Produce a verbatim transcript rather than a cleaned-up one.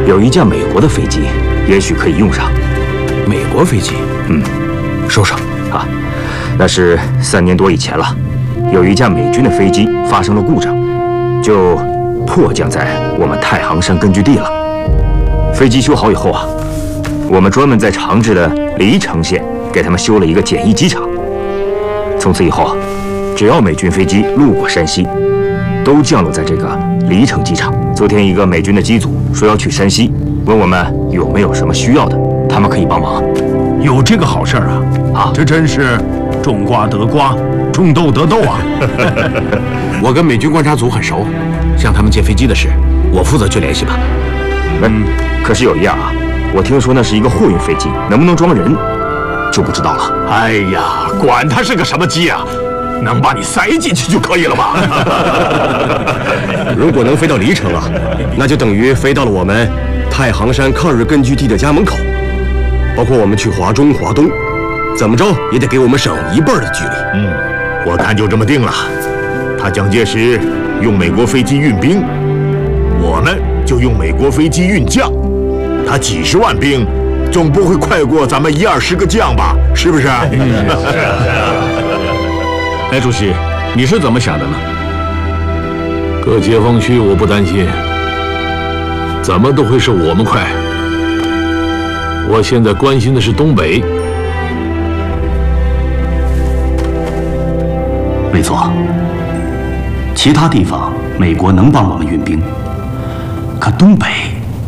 有一架美国的飞机，也许可以用上。 美国飞机？ 嗯， 说说啊，那是三年多以前了，有一架美军的飞机发生了故障，就迫降在我们太行山根据地了。飞机修好以后啊，我们专门在长治的黎城县给他们修了一个简易机场。从此以后啊，只要美军飞机路过山西，都降落在这个黎城机场。昨天一个美军的机组说要去山西，问我们有没有什么需要的，他们可以帮忙。 有这个好事啊！啊，这真是种瓜得瓜，种豆得豆啊！ 我跟美军观察组很熟，向他们借飞机的事，我负责去联系吧。 嗯，可是有一样啊，我听说那是一个货运飞机，能不能装人，就不知道了。 哎呀，管它是个什么机啊，能把你塞进去就可以了吧？ 如果能飞到黎城啊，那就等于飞到了我们太行山抗日根据地的家门口，包括我们去华中、华东，怎么着也得给我们省一半的距离。 嗯，我看就这么定了。他蒋介石用美国飞机运兵，我们就用美国飞机运将。他几十万兵，总不会快过咱们一二十个将吧？是不是？嗯，是啊，是啊。 哎，主席，你是怎么想的呢？ 各解放区我不担心，怎么都会是我们快。我现在关心的是东北。 没错，其他地方美国能帮我们运兵，可东北